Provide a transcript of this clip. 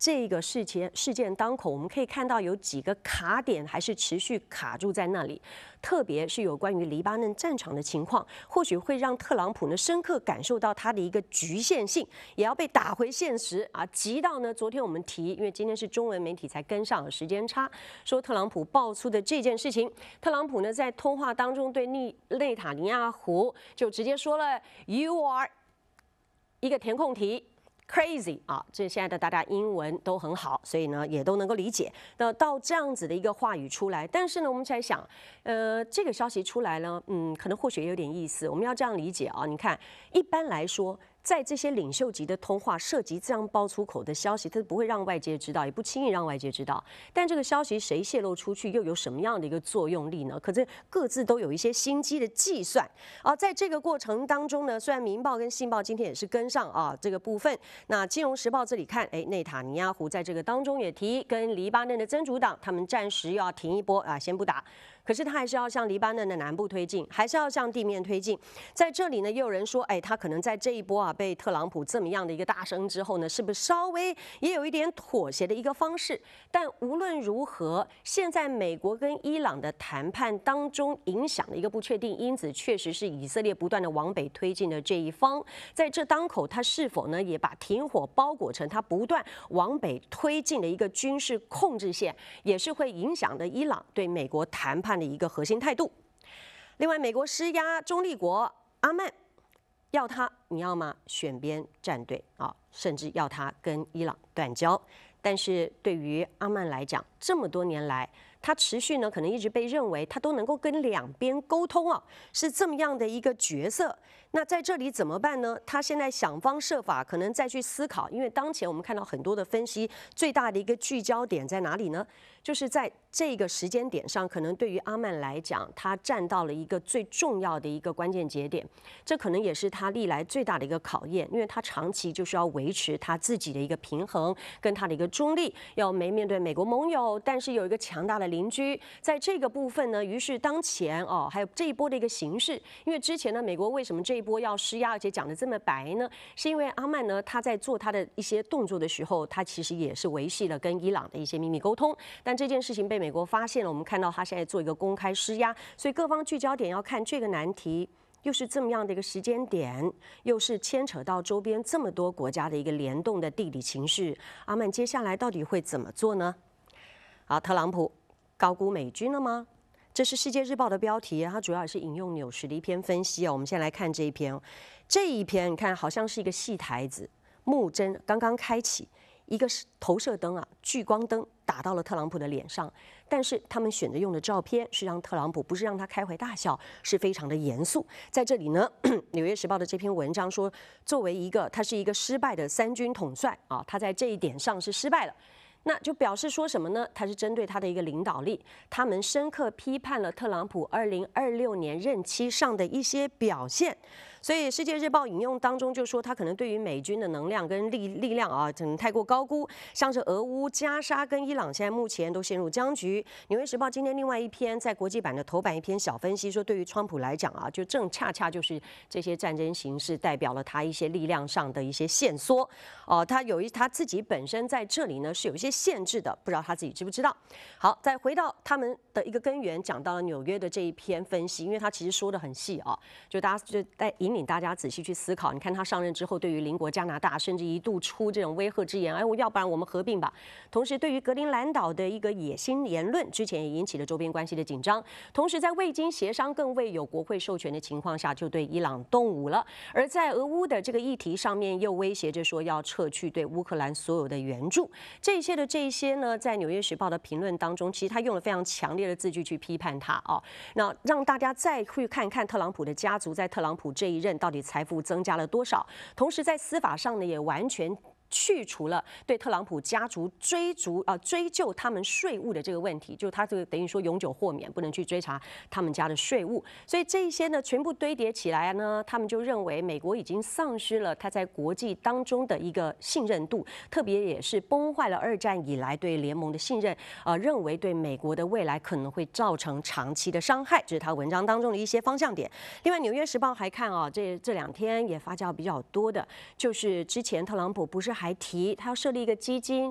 这个事件当口，我们可以看到有几个卡点还是持续卡住在那里，特别是有关于黎巴嫩战场的情况，或许会让特朗普呢深刻感受到他的一个局限性，也要被打回现实啊，急到呢，昨天我们提，因为今天是中文媒体才跟上，时间差，说特朗普爆出的这件事情，特朗普呢在通话当中对内塔尼亚胡就直接说了 "You are" 一个填空题。crazy 啊，这现在的大家英文都很好，所以呢也都能够理解。那到这样子的一个话语出来，但是呢，我们在想，这个消息出来呢，可能或许有点意思。我们要这样理解啊，你看，一般来说，在这些领袖级的通话涉及这样爆出口的消息，它不会让外界知道，也不轻易让外界知道。但这个消息谁泄露出去，又有什么样的一个作用力呢？可是各自都有一些心机的计算啊。在这个过程当中呢，虽然《民报》跟《信报》今天也是跟上啊这个部分，那《金融时报》这里看，内塔尼亚胡在这个当中也提，跟黎巴嫩的真主党他们暂时要停一波啊，先不打。可是他还是要向黎巴嫩的南部推进，还是要向地面推进。在这里呢，也有人说，他可能在这一波啊被特朗普这么样的一个大声之后呢，是不是稍微也有一点妥协的一个方式？但无论如何，现在美国跟伊朗的谈判当中影响的一个不确定因子，确实是以色列不断的往北推进的这一方。在这当口，他是否呢也把停火包裹成他不断往北推进的一个军事控制线，也是会影响的伊朗对美国谈判的一个核心态度。另外，美国施压中立国阿曼，要他你要吗？选边站队啊，甚至要他跟伊朗断交。但是对于阿曼来讲，这么多年来，他持续呢可能一直被认为他都能够跟两边沟通啊，是这么样的一个角色。那在这里怎么办呢？他现在想方设法，可能再去思考，因为当前我们看到很多的分析，最大的一个聚焦点在哪里呢？就是在这个时间点上，可能对于阿曼来讲，他站到了一个最重要的一个关键节点，这可能也是他历来最大的一个考验，因为他长期就是要维持他自己的一个平衡，跟他的一个中立，要面对美国盟友，但是有一个强大的邻居，在这个部分呢，于是当前还有这一波的一个形势，因为之前呢，美国为什么这一波要施压，而且讲得这么白呢？是因为阿曼呢，他在做他的一些动作的时候，他其实也是维系了跟伊朗的一些秘密沟通，但这件事情被美国发现了，我们看到他现在做一个公开施压，所以各方聚焦点要看这个难题。又是这么样的一个时间点，又是牵扯到周边这么多国家的一个联动的地理情势，阿曼接下来到底会怎么做呢？好，特朗普高估美军了吗？这是《世界日报》的标题，它主要也是引用纽时的一篇分析哦。我们先来看这一篇，这一篇你看好像是一个戏台子，幕侦刚刚开启，一个投射灯啊，聚光灯打到了特朗普的脸上，但是他们选择用的照片是让特朗普不是让他开怀大笑，是非常的严肃。在这里呢，《纽约时报》的这篇文章说，作为他是一个失败的三军统帅啊，他在这一点上是失败了。那就表示说什么呢？他是针对他的一个领导力，他们深刻批判了特朗普2026年任期上的一些表现。所以《世界日报》引用当中就说，他可能对于美军的能量跟力量啊，可能太过高估，像是俄乌、加沙跟伊朗现在目前都陷入僵局。《纽约时报》今天另外一篇在国际版的头版一篇小分析说，对于川普来讲啊，就恰恰就是这些战争形势代表了他一些力量上的一些限缩哦，他自己本身在这里呢是有一些限制的，不知道他自己知不知道。好，再回到他们的一个根源，讲到了纽约的这一篇分析，因为他其实说的很细啊，就大家就引领大家仔细去思考。你看他上任之后，对于邻国加拿大，甚至一度出这种威吓之言，要不然我们合并吧。同时，对于格陵兰岛的一个野心言论，之前也引起了周边关系的紧张。同时，在未经协商、更未有国会授权的情况下，就对伊朗动武了。而在俄乌的这个议题上面，又威胁着说要撤去对乌克兰所有的援助。这些呢，在《纽约时报》的评论当中，其实他用了非常强烈的字句去批判他啊。那让大家再去看看特朗普的家族在特朗普这一任到底财富增加了多少，同时在司法上呢，也完全去除了对特朗普家族追究他们税务的这个问题，就他这个等于说永久豁免，不能去追查他们家的税务。所以这一些呢，全部堆叠起来呢，他们就认为美国已经丧失了他在国际当中的一个信任度，特别也是崩坏了2战以来对联盟的信任，认为对美国的未来可能会造成长期的伤害，这是他文章当中的一些方向点。另外，《纽约时报》还看啊，这2天也发酵比较多的，就是之前特朗普不是还提他要设立一个基金。